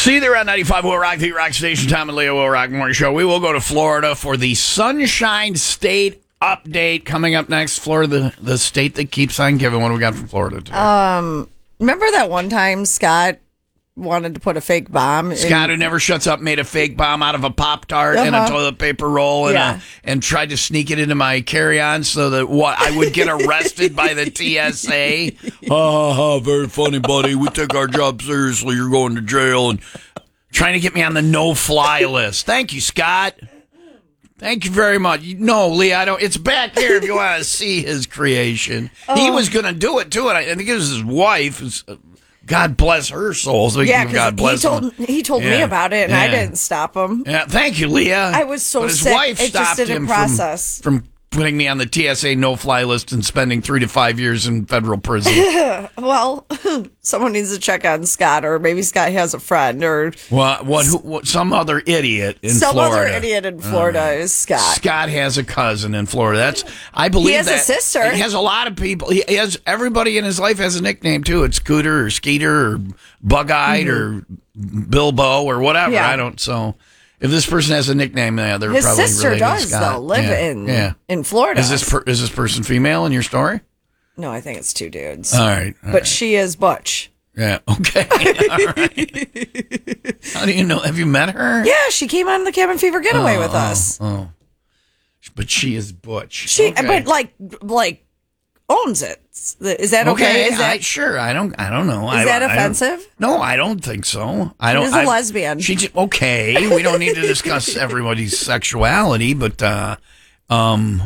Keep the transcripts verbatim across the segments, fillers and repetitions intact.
See you there on ninety-five Will Rock, the Rock Station. Tom and Leo Will Rock Morning Show. We will go to Florida for the Sunshine State update coming up next. Florida, the, the state that keeps on giving. What do we got from Florida today? Um, remember that one time Scott wanted to put a fake bomb? Scott, in- who never shuts up, made a fake bomb out of a Pop-Tart uh-huh. and a toilet paper roll and, yeah. a, and tried to sneak it into my carry-on so that what I would get arrested by the T S A. Ha ha ha, very funny, buddy. We take our job seriously. You're going to jail. And trying to get me on the no-fly list. Thank you, Scott. Thank you very much. No, Lee, I don't. It's back here if you want to see his creation. Oh. He was going to do it, too. And I think it was his wife. His, God bless her soul. So yeah, God bless he told, he told yeah. me about it, and yeah. I didn't stop him. Yeah, thank you, Leah. I was so but his sick. wife it stopped just didn't him process. From, from putting me on the T S A no-fly list and spending three to five years in federal prison. Well, someone needs to check on Scott, or maybe Scott has a friend, or well, what, who, what? Some other idiot in some Florida. other idiot in Florida uh, is Scott. Scott has a cousin in Florida. That's I believe he has that, a sister. He has a lot of people. He has everybody in his life has a nickname too. It's Scooter or Skeeter or Bug-eyed mm-hmm. or Bilbo or whatever. Yeah. I don't. So if this person has a nickname, yeah, they're his probably sister related does to Scott. though live yeah. in yeah. in Florida. Is this per, is this person female in your story? No, I think it's two dudes. All right, all but right. she is Butch. Yeah. Okay. All right. How do you know? Have you met her? Yeah, she came on the Cabin Fever getaway oh, with us. Oh, oh. But she is Butch. She, okay. but like, like owns it. Is that okay? Okay, is that I, sure. I don't. I don't know. Is I, that I offensive? No, I don't think so. I don't. She's a I, lesbian. She just, okay. We don't need to discuss everybody's sexuality, but uh, um,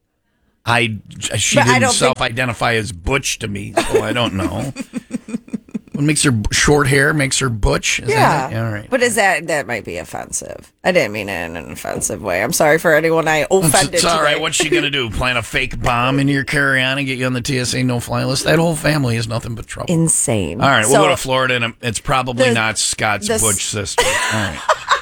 I she But I didn't don't think- self-identify as Butch to me, so I don't know. What makes her short hair makes her Butch? Is yeah. that it? All right. But is that that might be offensive? I didn't mean it in an offensive way. I'm sorry for anyone I offended. It's, it's all today. right. What's she gonna do? Plant a fake bomb in your carry-on and get you on the T S A no-fly list? That whole family is nothing but trouble. Insane. All right, So, we'll go to Florida, and it's probably the- not Scott's the- Butch sister. All right.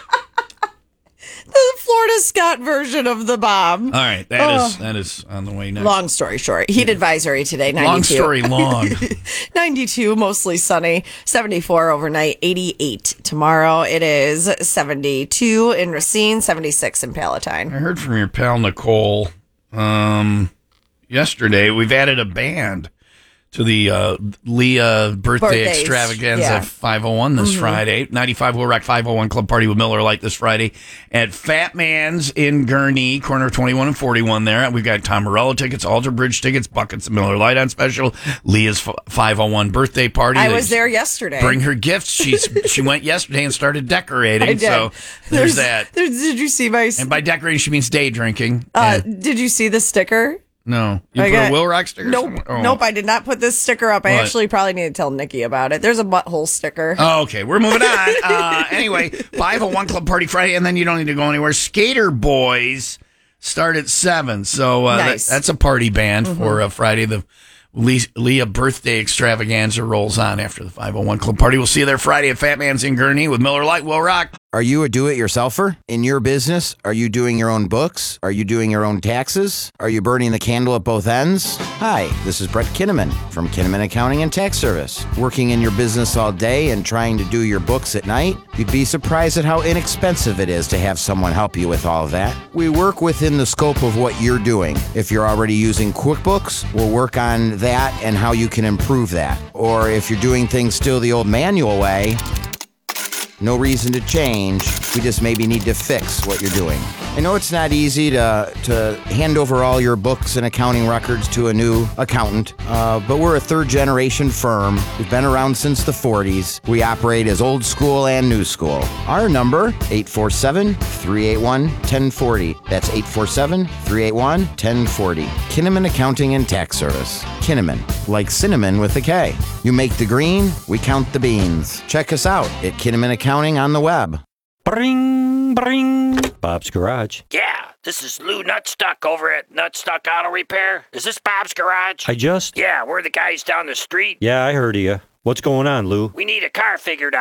the Florida Scott version of the bomb. All right, that oh. is that is on the way next. Long story short, heat advisory today. ninety-two. Long story long. ninety-two, mostly sunny. seventy-four overnight. eighty-eight tomorrow. It is seventy-two in Racine. seventy-six in Palatine. I heard from your pal Nicole um, yesterday. We've added a band to the uh, Leah birthday Birthdays. extravaganza Yeah. five oh one this Mm-hmm. Friday. ninety-five Will Rock five oh one Club Party with Miller Lite this Friday at Fat Man's in Gurnee, corner of twenty-one and forty-one there. We've got Tom Morello tickets, Alter Bridge tickets, buckets of Miller Lite on special. Leah's five oh one birthday party. I was there yesterday. Bring her gifts. She's She went yesterday and started decorating. I did. So there's, that. There's, did you see my... And by decorating, she means day drinking. Uh, And- did you see the sticker? no. You I put got- a Will Rock sticker? Nope. somewhere? Oh. Nope, I did not put this sticker up. I What? actually probably need to tell Nikki about it. There's a butthole sticker. Oh, okay. We're moving on. Uh, anyway, five oh one Club Party Friday, and then you don't need to go anywhere. Skater Boys start at seven. So uh, Nice. that, that's a party band mm-hmm. for uh, Friday. The Le- Leah birthday extravaganza rolls on after the five oh one Club Party. We'll see you there Friday at Fat Man's in Gurnee with Miller Lite, Will Rock. Are you a do-it-yourselfer? In your business, are you doing your own books? Are you doing your own taxes? Are you burning the candle at both ends? Hi, this is Brett Kinnaman from Kinnaman Accounting and Tax Service. Working in your business all day and trying to do your books at night? You'd be surprised at how inexpensive it is to have someone help you with all of that. We work within the scope of what you're doing. If you're already using QuickBooks, we'll work on that and how you can improve that. Or if you're doing things still the old manual way, no reason to change. We just maybe need to fix what you're doing. I know it's not easy to to hand over all your books and accounting records to a new accountant, uh, but we're a third-generation firm. We've been around since the forties. We operate as old school and new school. Our number, eight four seven, three eight one, one zero four zero. That's eight four seven, three eight one, one zero four zero. Kinnaman Accounting and Tax Service. Kinnaman, like cinnamon with a K. You make the green, we count the beans. Check us out at Kinnaman Accounting on the web. Bring, bring. Bob's Garage. Yeah, this is Lou Nutstuck over at Nutstuck Auto Repair. Is this Bob's Garage? I just... Yeah, we're the guys down the street. Yeah, I heard of you. What's going on, Lou? We need a car figured out.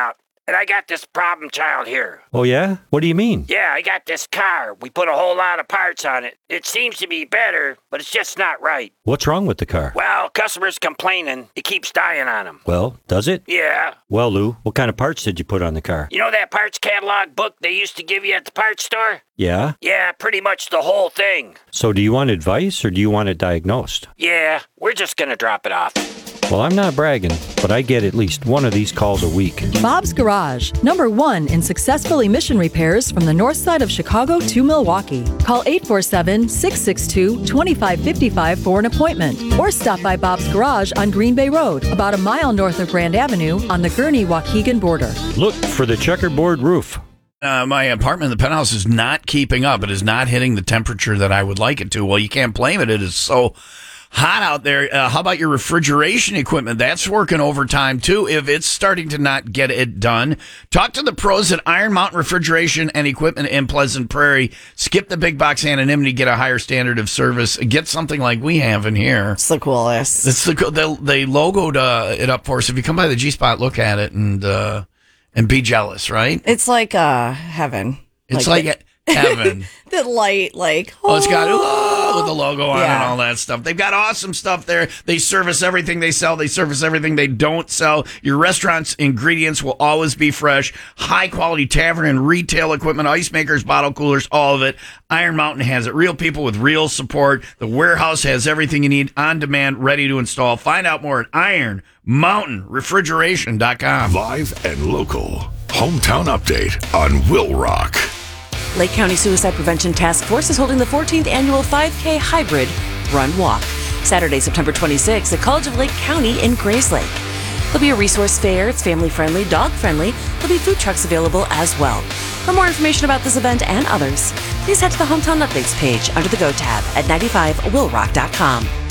and I got this problem child here. Oh, yeah? What do you mean? Yeah, I got this car. We put a whole lot of parts on it. It seems to be better, but it's just not right. What's wrong with the car? Well, customers complaining. It keeps dying on them. Well, does it? Yeah. Well, Lou, what kind of parts did you put on the car? You know that parts catalog book they used to give you at the parts store? Yeah? Yeah, pretty much the whole thing. So do you want advice or do you want it diagnosed? Yeah, we're just gonna drop it off. Well, I'm not bragging, but I get at least one of these calls a week. Bob's Garage, number one in successful emission repairs from the north side of Chicago to Milwaukee. Call eight four seven, six six two, two five five five for an appointment, or stop by Bob's Garage on Green Bay Road, about a mile north of Grand Avenue on the Gurnee-Waukegan border. Look for the checkerboard roof. Uh, my apartment, the penthouse, is not keeping up. It is not hitting the temperature that I would like it to. Well, you can't blame it. It is so hot out there. Uh, how about your refrigeration equipment? That's working overtime, too, if it's starting to not get it done. Talk to the pros at Iron Mountain Refrigeration and Equipment in Pleasant Prairie. Skip the big box anonymity, get a higher standard of service. Get something like we have in here. It's the coolest. It's the, they, they logoed uh, it up for us. If you come by the G-Spot, look at it and uh, and be jealous, right? It's like uh, heaven. It's like, like heaven. The light, like, oh, it's got oh, with the logo on yeah. and all that stuff. They've got awesome stuff there. They service everything they sell. They service everything they don't sell. Your restaurant's ingredients will always be fresh. High quality tavern and retail equipment, ice makers, bottle coolers, all of it. Iron Mountain has it. Real people with real support. The warehouse has everything you need on demand, ready to install. Find out more at iron mountain refrigeration dot com. Live and local. Hometown update on Will Rock. Lake County Suicide Prevention Task Force is holding the fourteenth annual five K Hybrid Run Walk, Saturday, September twenty-sixth at College of Lake County in Grayslake. There'll be a resource fair. It's family-friendly, dog-friendly. There'll be food trucks available as well. For more information about this event and others, please head to the Hometown Updates page under the Go tab at ninety-five will rock dot com.